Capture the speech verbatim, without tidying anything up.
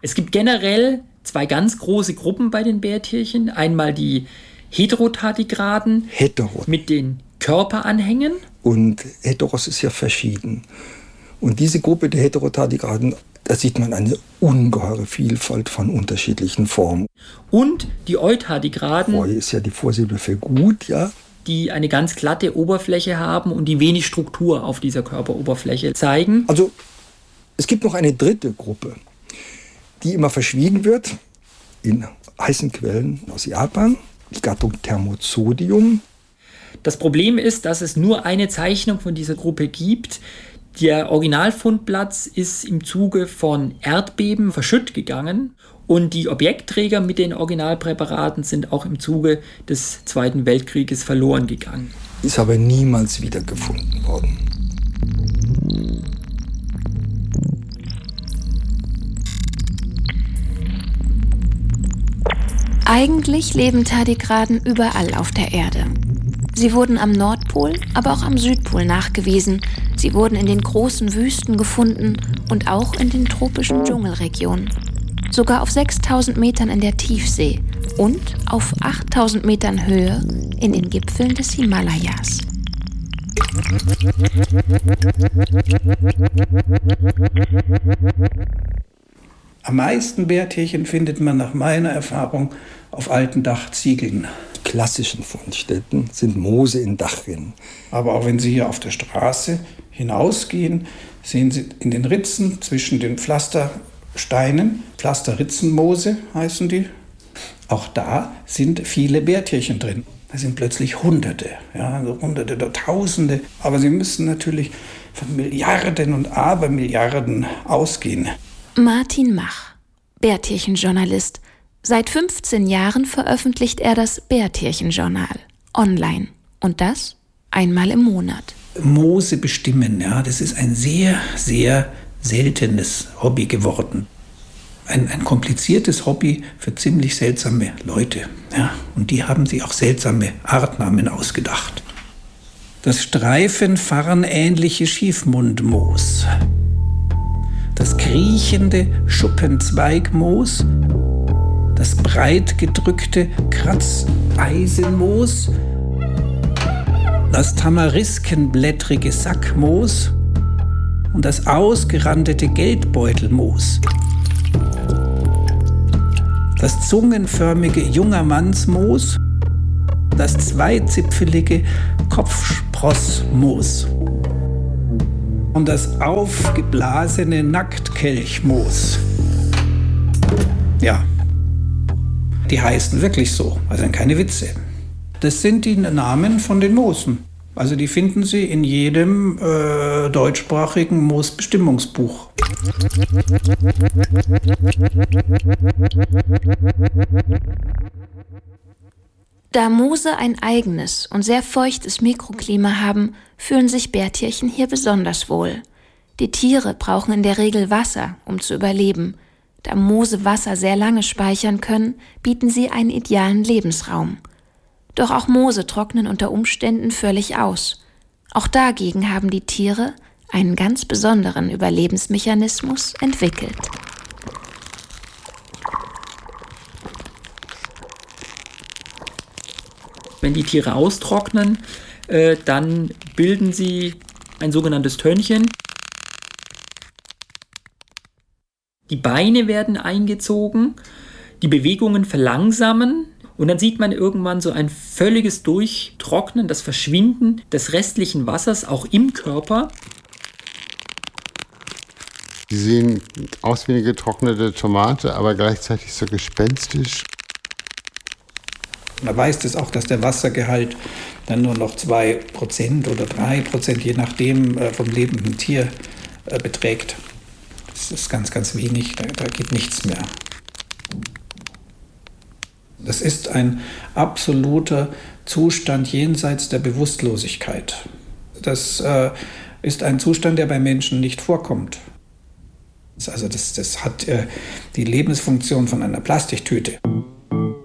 Es gibt generell zwei ganz große Gruppen bei den Bärtierchen. Einmal die Heterotardigraden Hetero. mit den Körperanhängen. Und Heteros ist ja verschieden. Und diese Gruppe der Heterotardigraden, da sieht man eine ungeheure Vielfalt von unterschiedlichen Formen. Und die Eutardigraden. Eu ist ja die Vorsilbe für gut, ja. Die eine ganz glatte Oberfläche haben und die wenig Struktur auf dieser Körperoberfläche zeigen. Also es gibt noch eine dritte Gruppe, die immer verschwiegen wird in heißen Quellen aus Japan, die Gattung Thermozodium. Das Problem ist, dass es nur eine Zeichnung von dieser Gruppe gibt. Der Originalfundplatz ist im Zuge von Erdbeben verschütt gegangen und die Objektträger mit den Originalpräparaten sind auch im Zuge des Zweiten Weltkrieges verloren gegangen. Ist aber niemals wiedergefunden worden. Eigentlich leben Tardigraden überall auf der Erde. Sie wurden am Nordpol, aber auch am Südpol nachgewiesen. Sie wurden in den großen Wüsten gefunden und auch in den tropischen Dschungelregionen. Sogar auf sechstausend Metern in der Tiefsee und auf achttausend Metern Höhe in den Gipfeln des Himalayas. Am meisten Bärtierchen findet man nach meiner Erfahrung auf alten Dachziegeln. Die klassischen Fundstätten sind Moose in Dachrinnen. Aber auch wenn Sie hier auf der Straße hinausgehen, sehen Sie in den Ritzen zwischen den Pflastersteinen, Pflasterritzenmoose heißen die, auch da sind viele Bärtierchen drin. Da sind plötzlich Hunderte, ja, also Hunderte oder Tausende. Aber Sie müssen natürlich von Milliarden und Abermilliarden ausgehen. Martin Mach, Bärtierchenjournalist. Seit fünfzehn Jahren veröffentlicht er das Bärtierchenjournal online. Und das einmal im Monat. Moose bestimmen, ja, das ist ein sehr, sehr seltenes Hobby geworden. Ein, ein kompliziertes Hobby für ziemlich seltsame Leute. Ja, und die haben sich auch seltsame Artnamen ausgedacht. Das streifenfarnähnliche Schiefmundmoos. Das kriechende Schuppenzweigmoos, das breit gedrückte Kratzeisenmoos, das tamariskenblättrige Sackmoos und das ausgerandete Geldbeutelmoos, das zungenförmige Jungermannsmoos, das zweizipfelige Kopfsprossmoos und das aufgeblasene Nacktkelchmoos. Ja, die heißen wirklich so, also keine Witze. Das sind die Namen von den Moosen. Also die finden Sie in jedem äh, deutschsprachigen Moosbestimmungsbuch. Da Moose ein eigenes und sehr feuchtes Mikroklima haben, fühlen sich Bärtierchen hier besonders wohl. Die Tiere brauchen in der Regel Wasser, um zu überleben. Da Moose Wasser sehr lange speichern können, bieten sie einen idealen Lebensraum. Doch auch Moose trocknen unter Umständen völlig aus. Auch dagegen haben die Tiere einen ganz besonderen Überlebensmechanismus entwickelt. Wenn die Tiere austrocknen, äh, dann bilden sie ein sogenanntes Tönnchen. Die Beine werden eingezogen, die Bewegungen verlangsamen und dann sieht man irgendwann so ein völliges Durchtrocknen, das Verschwinden des restlichen Wassers auch im Körper. Die sehen aus wie eine getrocknete Tomate, aber gleichzeitig so gespenstisch. Man weiß das auch, dass der Wassergehalt dann nur noch zwei Prozent oder drei Prozent, je nachdem, vom lebenden Tier beträgt. Das ist ganz, ganz wenig, da, da geht nichts mehr. Das ist ein absoluter Zustand jenseits der Bewusstlosigkeit. Das äh, ist ein Zustand, der bei Menschen nicht vorkommt. Also das, das hat äh, die Lebensfunktion von einer Plastiktüte.